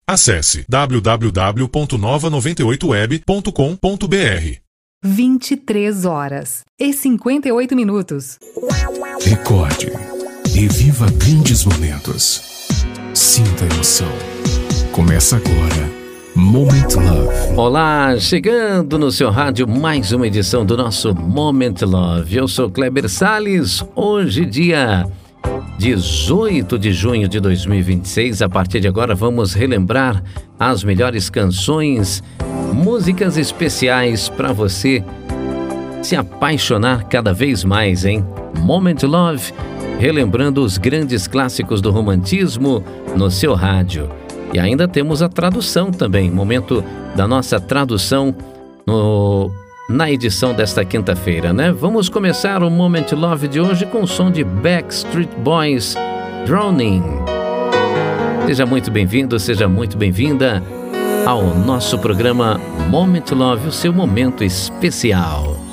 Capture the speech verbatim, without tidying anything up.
Acesse w w w ponto nova noventa e oito web ponto com ponto b r. vinte e três horas e cinquenta e oito minutos. Recorde e viva grandes momentos. Sinta a emoção. Começa agora Moment Love. Olá, chegando no seu rádio mais uma edição do nosso Moment Love. Eu sou Kleber Salles. Hoje, dia dezoito de junho de dois mil e vinte e seis. A partir de agora vamos relembrar as melhores canções, músicas especiais para você se apaixonar cada vez mais, hein? Moment Love, relembrando os grandes clássicos do romantismo no seu rádio. E ainda temos a tradução também, momento da nossa tradução no, na edição desta quinta-feira, né? Vamos começar o Moment Love de hoje com o som de Backstreet Boys, Drowning. Seja muito bem-vindo, seja muito bem-vinda ao nosso programa Moment Love, o seu momento especial.